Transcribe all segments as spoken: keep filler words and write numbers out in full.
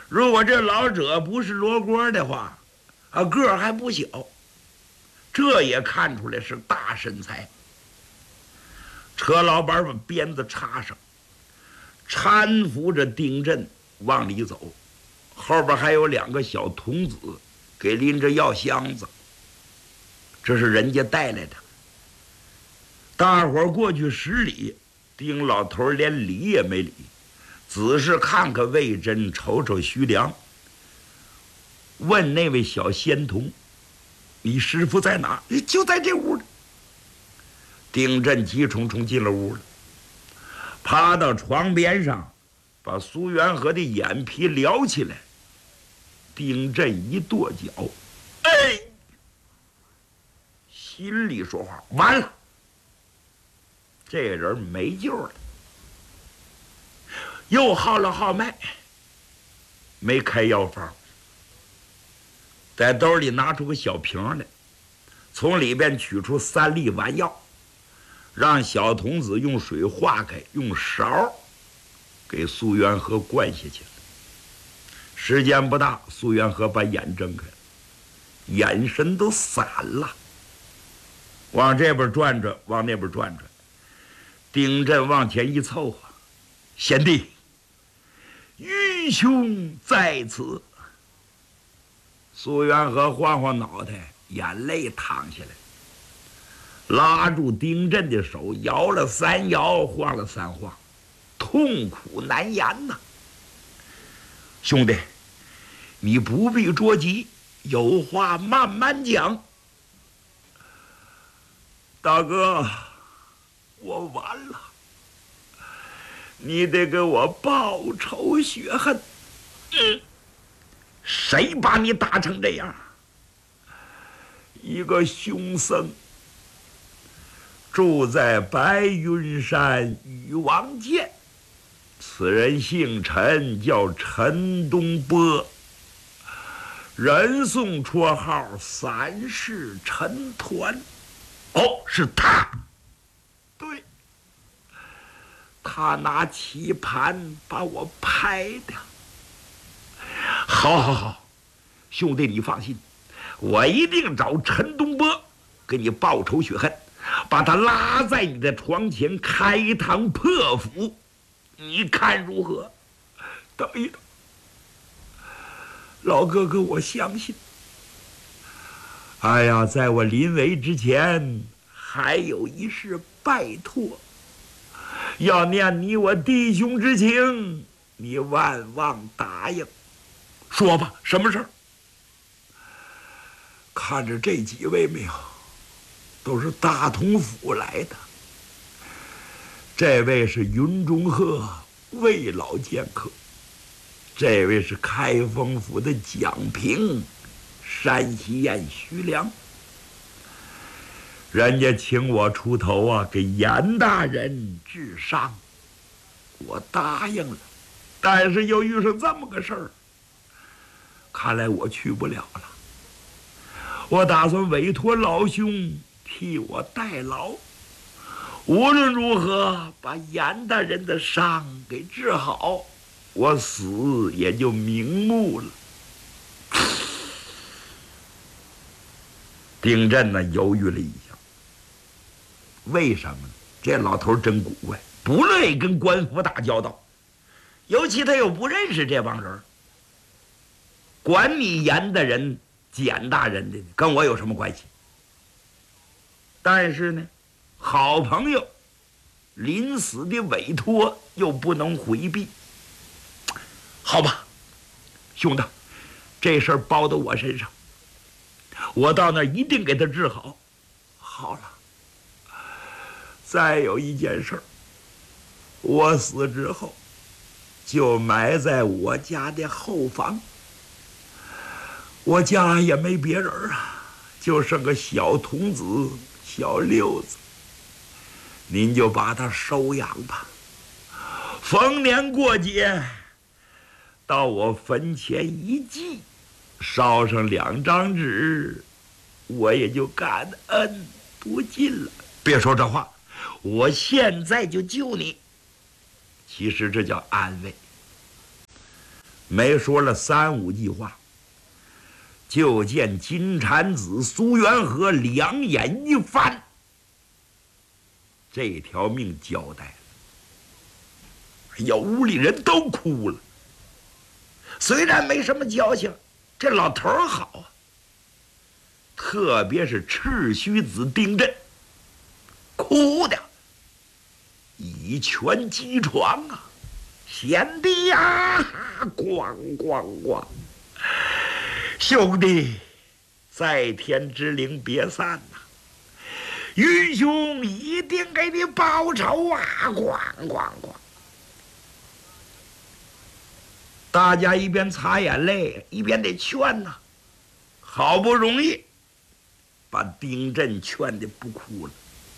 如果这老者不是罗锅的话，啊，个儿还不小，这也看出来是大身材。车老板把鞭子插上，搀扶着丁震往里走，后边还有两个小童子给拎着药箱子，这是人家带来的。大伙儿过去十里，丁老头连理也没理，只是看看魏征，瞅瞅徐良，问那位小仙童：“你师傅在哪？”“就在这屋呢。”丁震急冲冲进了屋了，爬到床边上，把苏元和的眼皮撩起来。丁震一跺脚，哎，心里说话：完了，这人没救了。又号了号脉，没开药方，在兜里拿出个小瓶来，从里边取出三粒丸药，让小童子用水化开，用勺给苏元和灌下去了。时间不大，苏元和把眼睁开了，眼神都散了，往这边转转，往那边转转。丁震往前一凑合：“贤弟，愚兄在此。”苏元和晃晃脑袋，眼泪淌下来，拉住丁震的手，摇了三摇，晃了三晃，痛苦难言呐。兄弟，你不必着急，有话慢慢讲。大哥，我完了，你得给我报仇雪恨。嗯，谁把你打成这样？一个凶僧，住在白云山禹王涧。此人姓陈，叫陈东波，人送绰号三世陈抟。哦，是他。对，他拿棋盘把我拍的。好好好，兄弟你放心，我一定找陈东波给你报仇雪恨，把他拉在你的床前开膛破腹，你看如何？等一等，老哥哥，我相信。哎呀，在我临危之前，还有一事拜托，要念你我弟兄之情，你万望答应。说吧，什么事儿？看着这几位没有，都是大同府来的。这位是云中鹤，魏老剑客；这位是开封府的蒋平，山西燕徐良。人家请我出头啊，给严大人治伤，我答应了。但是又遇上这么个事儿，看来我去不了了。我打算委托老兄替我代劳，无论如何把严大人的伤给治好，我死也就瞑目了。丁震呢犹豫了一下，为什么呢？这老头真古怪，不乐意跟官府打交道，尤其他又不认识这帮人。管你严大人、简大人的，跟我有什么关系？但是呢，好朋友临死的委托又不能回避。好吧，兄弟，这事儿包到我身上，我到那儿一定给他治好。好了，再有一件事儿，我死之后就埋在我家的后房，我家也没别人啊，就剩个小童子小六子，您就把他收养吧。逢年过节到我坟前一祭，烧上两张纸，我也就感恩不尽了。别说这话，我现在就救你。其实这叫安慰。 没说了三五句话，就见金蝉子、苏元和两眼一翻，这条命交代了。哎呀，屋里人都哭了。虽然没什么交情，这老头儿好啊。特别是赤须子丁震，哭的一拳击床啊！贤弟呀，咣咣咣！兄弟，在天之灵别散呐、啊！愚兄一定给你报仇啊！咣咣咣！大家一边擦眼泪，一边得劝呐、啊。好不容易把丁震劝得不哭了。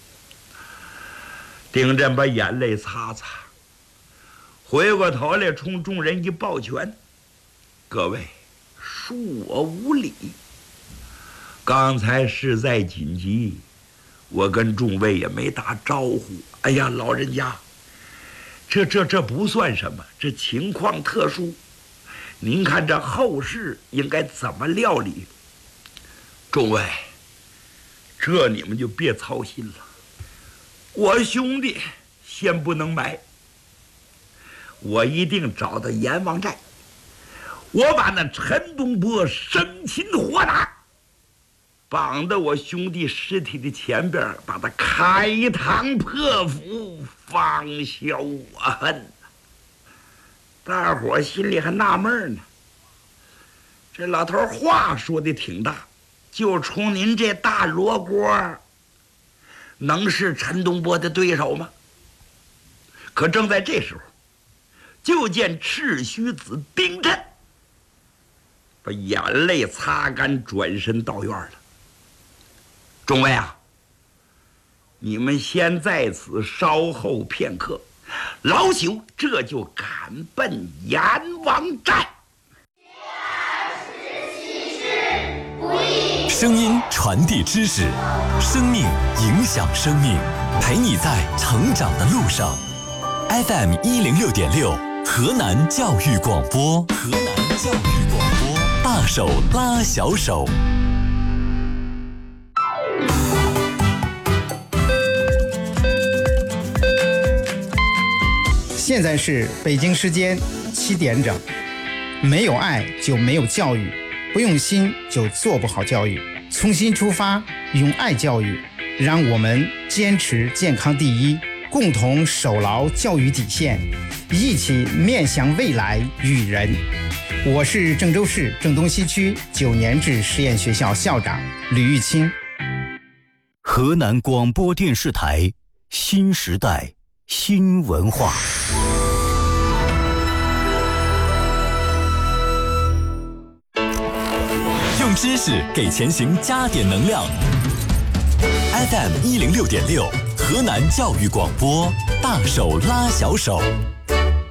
丁震把眼泪擦擦，回过头来冲众人一抱拳：“各位，恕我无礼。刚才事在紧急，我跟众位也没打招呼。哎呀，老人家，这这这不算什么，这情况特殊。您看这后事应该怎么料理？众位，这你们就别操心了。我兄弟先不能埋，我一定找到阎王寨，我把那陈东坡生擒活拿，绑到我兄弟尸体的前边，把他开膛破腹，方消我恨。大伙心里还纳闷呢，这老头话说的挺大，就冲您这大罗锅，能是陈东坡的对手吗？可正在这时候，就见赤须子丁震把眼泪擦干，转身到院了。众位啊，你们先在此稍候片刻，老朽这就赶奔阎王寨。 声音传递知识，生命影响生命，陪你在成长的路上。F M 一零六点六，河南教育广播，河南教育广播，大手拉小手。 现在是北京时间七点整。没有爱就没有教育，不用心就做不好教育。从心出发，用爱教育，让我们坚持健康第一，共同守牢教育底线，一起面向未来育人。我是郑州市郑东西区九年制实验学校校长吕玉清。 河南广播电视台新时代新文化。用知识给前行加点能量。F M 一零六点六，河南教育广播，大手拉小手。